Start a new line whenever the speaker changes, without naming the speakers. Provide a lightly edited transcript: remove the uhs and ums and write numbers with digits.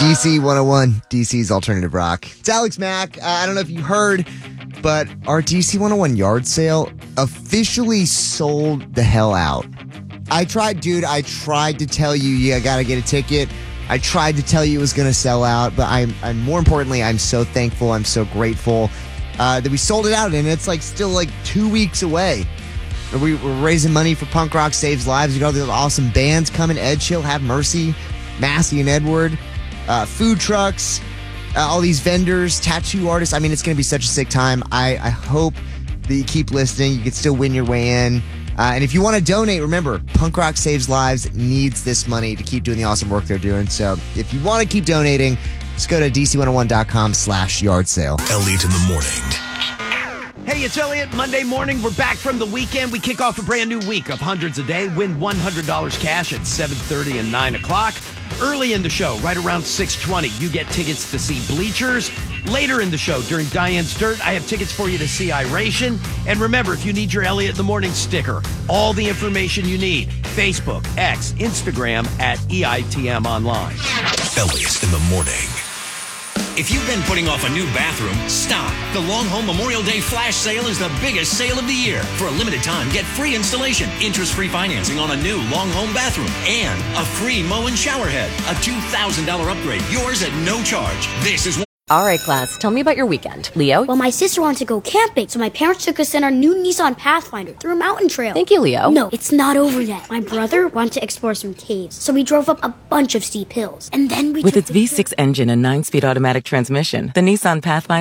DC 101, DC's Alternative Rock. It's Alex Mack. I don't know if you heard, but our DC 101 yard sale officially sold the hell out. I tried to tell you got to get a ticket. I tried to tell you it was going to sell out, but I'm more importantly, I'm so thankful. I'm so grateful that we sold it out, and it's still 2 weeks away. We're raising money for Punk Rock Saves Lives. We got these awesome bands coming: Ed Chill, Have Mercy, Massey and Edward, food trucks, all these vendors, tattoo artists. I mean, it's going to be such a sick time. I hope that you keep listening. You can still win your way in. And if you want to donate, remember, Punk Rock Saves Lives needs this money to keep doing the awesome work they're doing. So if you want to keep donating, just go to dc101.com/yard sale.
Elliot in the morning.
Hey, it's Elliot. Monday morning, we're back from the weekend. We kick off a brand new week of hundreds a day. Win $100 cash at 7:30 and 9 o'clock. Early in the show, right around 6:20, you get tickets to see Bleachers. Later in the show, during Diane's Dirt, I have tickets for you to see Iration. And remember, if you need your Elliot in the Morning sticker, all the information you need, Facebook, X, Instagram, at EITM Online.
Elliot in the morning.
If you've been putting off a new bathroom, stop. The Long Home Memorial Day Flash Sale is the biggest sale of the year. For a limited time, get free installation, interest-free financing on a new Long Home bathroom, and a free Moen shower head. A $2,000 upgrade, yours at no charge. This is...
All right, class, tell me about your weekend. Leo?
Well, my sister wanted to go camping, so my parents took us in our new Nissan Pathfinder through a mountain trail.
Thank you, Leo.
No, it's not over yet. My brother wanted to explore some caves, so we drove up a bunch of steep hills. And then we
With its V6 engine and 9-speed automatic transmission, the Nissan Pathfinder